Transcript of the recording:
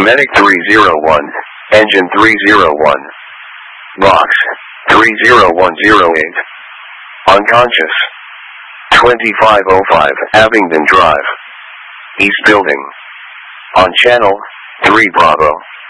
Medic 301, Engine 301. Box 30108. Unconscious. 2505 Abingdon Drive. East Building. On Channel 3 Bravo.